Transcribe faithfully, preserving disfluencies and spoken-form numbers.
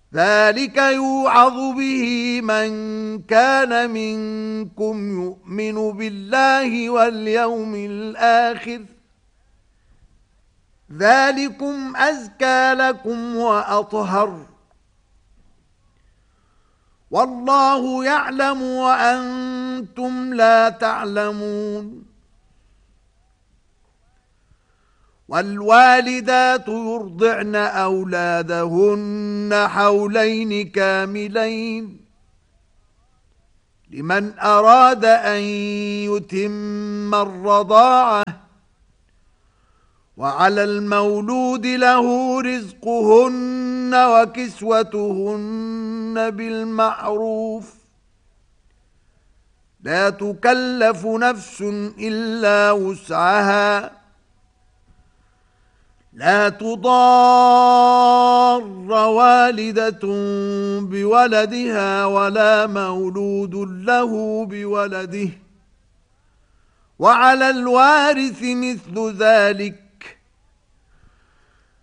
ذلك يوعظ به من كان منكم يؤمن بالله واليوم الآخر ذلكم أزكى لكم وأطهر والله يعلم وأنتم لا تعلمون والوالدات يرضعن أولادهن حولين كاملين لمن أراد أن يتم الرضاعة وعلى المولود له رزقهن وكسوتهن بالمعروف لا تكلف نفس إلا وسعها لا تضار والدة بولدها ولا مولود له بولده وعلى الوارث مثل ذلك